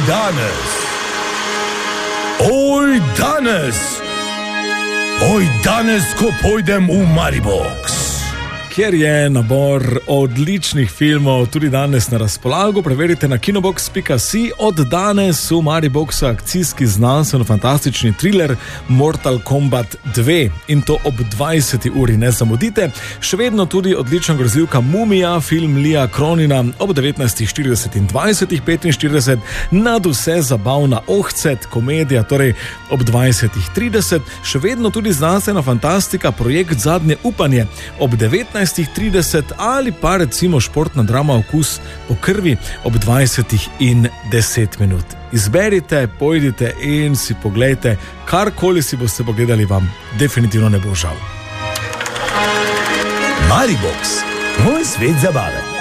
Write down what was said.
danes, ko pojdem v Maribox. Kjer je nabor odličnih filmov tudi danes na razpolago. Preverite na kinobox.si. Od danes v Mariboxu akcijski znanstveno-fantastični thriller Mortal Kombat 2 in to ob 20. uri. Ne zamudite. Še vedno tudi odlična grozljivka Mumija, film Lija Kronina ob 19.40 in 20.45. Nad vse zabavna Ohcet, komedija, torej ob 20.30. Še vedno tudi znanstvena fantastika, projekt Zadnje upanje ob 19.30 ali pa recimo športna drama Okus po krvi ob 20:10. Izberite, pojdite in si poglejte, karkoli si boste pogledali, vam definitivno ne bo žal. Maribox, moj svet zabave.